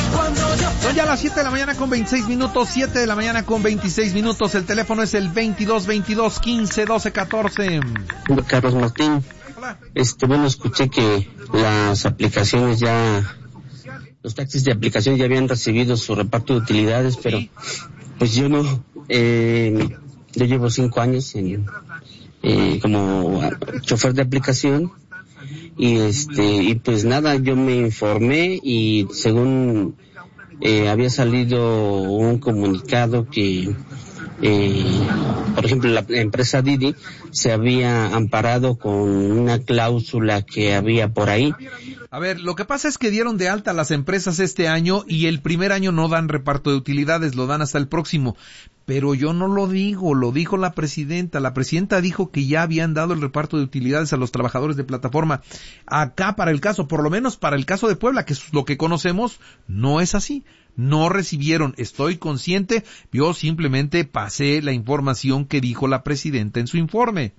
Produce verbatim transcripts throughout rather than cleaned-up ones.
Son ya las siete de la mañana con veintiséis minutos, siete de la mañana con veintiséis minutos. El teléfono es el veintidós veintidós quince doce catorce. Carlos Martín. Hola. Este, bueno, escuché que las aplicaciones ya, los taxis de aplicación ya habían recibido su reparto de utilidades, pero pues yo no, eh, yo llevo cinco años en, eh, como chofer de aplicación y este, y pues nada, yo me informé y según eh, había salido un comunicado que Eh, por ejemplo, la empresa Didi se había amparado con una cláusula que había por ahí. A ver, lo que pasa es que dieron de alta las empresas este año y el primer año no dan reparto de utilidades, lo dan hasta el próximo. Pero yo no lo digo, lo dijo la presidenta. La presidenta dijo que ya habían dado el reparto de utilidades a los trabajadores de plataforma. Acá para el caso, por lo menos para el caso de Puebla, que es lo que conocemos, no es así. No recibieron, estoy consciente, yo simplemente pasé la información que dijo la presidenta en su informe.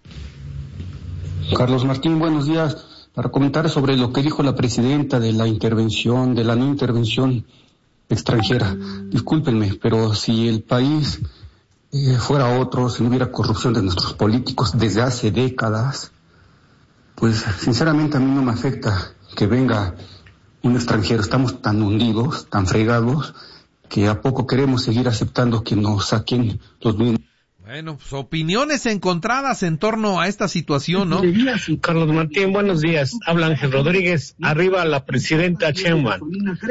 Carlos Martín, buenos días. Para comentar sobre lo que dijo la presidenta de la intervención, de la no intervención extranjera. Discúlpenme, pero si el país eh, fuera otro, si no hubiera corrupción de nuestros políticos desde hace décadas, pues sinceramente a mí no me afecta que venga un extranjero. Estamos tan hundidos, tan fregados, que a poco queremos seguir aceptando que nos saquen los mismos. Bueno, pues opiniones encontradas en torno a esta situación, ¿no? Carlos Martín, buenos días. Habla Ángel Rodríguez. Arriba la presidenta Sheinbaum.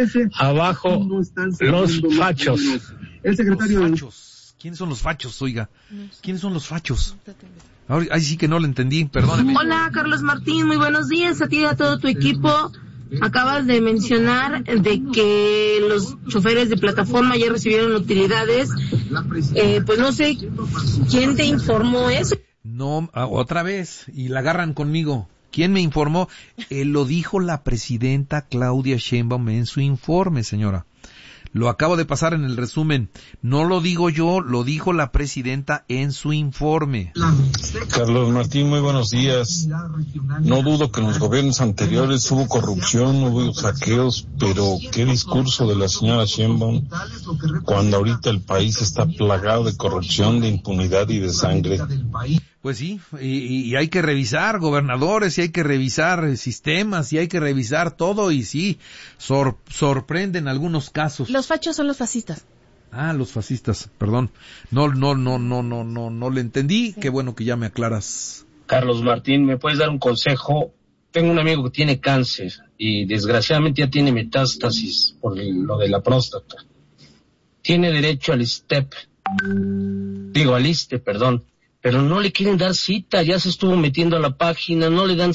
Abajo los fachos. El secretario los fachos. ¿Quiénes son los fachos, oiga? ¿Quiénes son los fachos? Ahora, ahí sí que no lo entendí, perdóneme. Hola, Carlos Martín, muy buenos días a ti y a todo tu equipo. Acabas de mencionar de que los choferes de plataforma ya recibieron utilidades. Eh, pues no sé quién te informó eso. No, otra vez, y la agarran conmigo. ¿Quién me informó? Eh, lo dijo la presidenta Claudia Sheinbaum en su informe, señora. Lo acabo de pasar en el resumen. No lo digo yo, lo dijo la presidenta en su informe. Carlos Martín, muy buenos días. No dudo que en los gobiernos anteriores hubo corrupción, hubo saqueos, pero qué discurso de la señora Sheinbaum cuando ahorita el país está plagado de corrupción, de impunidad y de sangre. Pues sí, y, y hay que revisar gobernadores, y hay que revisar sistemas, y hay que revisar todo, y sí, sor, sorprenden algunos casos. Los fachos son los fascistas. Ah, los fascistas, perdón. No, no, no, no, no, no, no le entendí. Sí. Qué bueno que ya me aclaras. Carlos Martín, ¿me puedes dar un consejo? Tengo un amigo que tiene cáncer y desgraciadamente ya tiene metástasis por lo de la próstata. Tiene derecho al I S T E P. Digo, al I S S S T E, perdón. Pero no le quieren dar cita, ya se estuvo metiendo a la página, no le dan